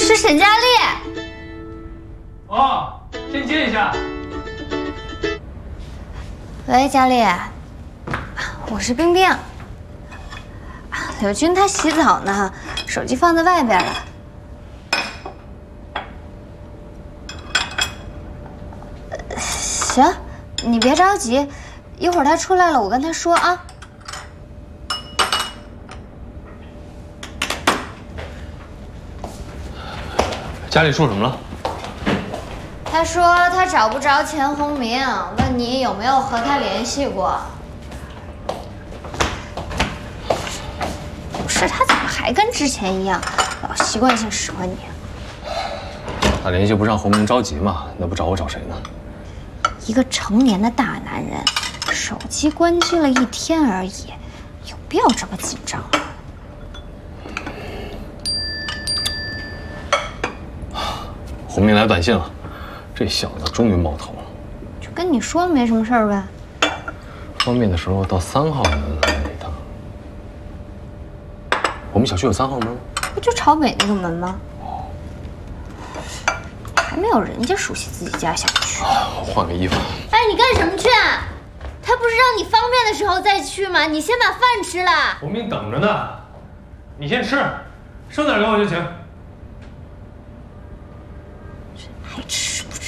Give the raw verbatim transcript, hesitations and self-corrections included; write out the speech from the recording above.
是沈佳丽。 哦，先接一下。 喂，佳丽，我是冰冰。柳军他洗澡呢，手机放在外边了。行，你别着急，一会儿他出来了，我跟他说啊。 家里说什么了？ 他说他找不着钱洪明，问你有没有和他联系过。不是，他怎么还跟之前一样，老习惯性使唤你？ 他联系不上洪明着急嘛，那不找我找谁呢？ 一个成年的大男人，手机关机了一天而已，有必要这么紧张吗？ 洪明来短信了，这小子终于冒头了。 就跟你说没什么事儿呗。 方便的时候到三号门来一趟。我们小区有三号门吗？ 不就朝北那个门吗？哦，还没有人家熟悉自己家小区。 换个衣服。 哎，你干什么去啊？他不是让你方便的时候再去吗？你先把饭吃了。 洪明等着呢，你先吃，剩点给我就行。 爱吃